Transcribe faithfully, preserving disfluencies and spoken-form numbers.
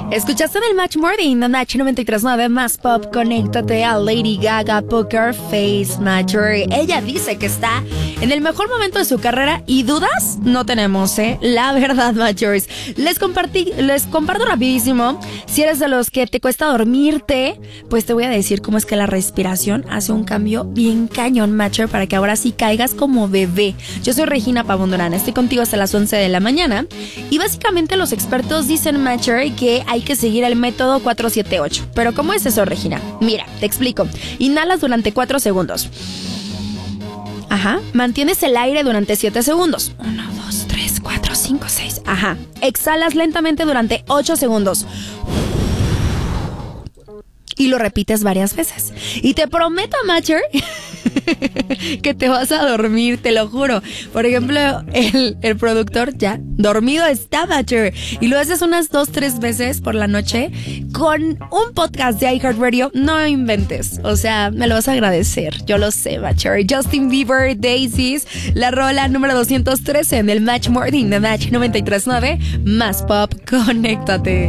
Escuchaste en el Match Morning, The Match noventa y tres punto nueve Más Pop. Conéctate a Lady Gaga, Poker Face Matcher. Ella dice que está en el mejor momento de su carrera y dudas no tenemos, ¿eh? La verdad, Matchers. Les compartí, les comparto rapidísimo. Si eres de los que te cuesta dormirte, pues te voy a decir cómo es que la respiración hace un cambio bien cañón, Matcher, para que ahora sí caigas como bebé. Yo soy Regina Pavón Durán, estoy contigo hasta las once de la mañana y básicamente los expertos dicen, Matcher, que hay que seguir el método cuatro siete ocho. ¿Pero cómo es eso, Regina? Mira, te explico. Inhalas durante cuatro segundos. Ajá. Mantienes el aire durante siete segundos. uno, dos, tres, cuatro, cinco, seis. Ajá. Exhalas lentamente durante ocho segundos. Y lo repites varias veces. Y te prometo, Matcher, que te vas a dormir, te lo juro. Por ejemplo, el, el productor ya dormido está, Matcher. Y lo haces unas dos, tres veces por la noche con un podcast de iHeartRadio. No inventes. O sea, me lo vas a agradecer. Yo lo sé, Matcher. Justin Bieber, Daisies, la rola número doscientos trece en el Match Morning de Match noventa y tres punto nueve. Más Pop, conéctate.